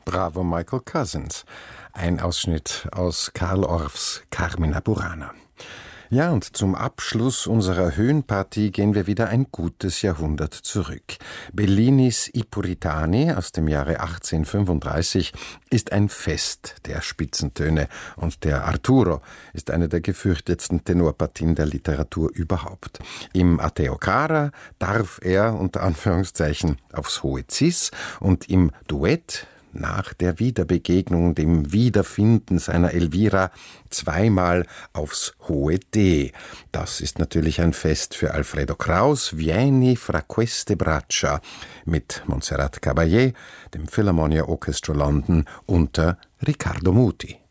Bravo Michael Cousins. Ein Ausschnitt aus Carl Orffs Carmina Burana. Ja, und zum Abschluss unserer Höhenpartie gehen wir wieder ein gutes Jahrhundert zurück. Bellinis I Puritani aus dem Jahre 1835 ist ein Fest der Spitzentöne und der Arturo ist eine der gefürchtetsten Tenorpartien der Literatur überhaupt. Im A Teo Cara darf er unter Anführungszeichen aufs hohe Cis und im Duett nach der Wiederbegegnung, dem Wiederfinden seiner Elvira, zweimal aufs hohe D. Das ist natürlich ein Fest für Alfredo Kraus, Vieni fra queste braccia, mit Montserrat Caballé, dem Philharmonia Orchestra London unter Riccardo Muti.